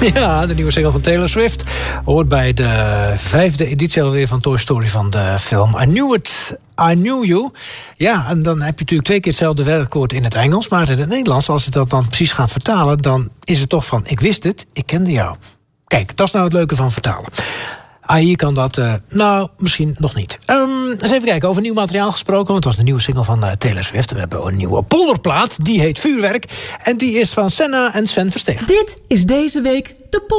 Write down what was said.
Ja, de nieuwe single van Taylor Swift hoort bij de 5e editie alweer van Toy Story van de film I Knew You. Ja, en dan heb je natuurlijk 2 keer hetzelfde werkwoord in het Engels, maar in het Nederlands, als je dat dan precies gaat vertalen, dan is het toch van, ik wist het, ik kende jou. Kijk, dat is nou het leuke van vertalen. AI kan dat, misschien nog niet. Eens even kijken, over nieuw materiaal gesproken, want het was de nieuwe single van Taylor Swift. We hebben een nieuwe polderplaat, die heet Vuurwerk. En die is van Senna en Sven Versteeg. Dit is deze week de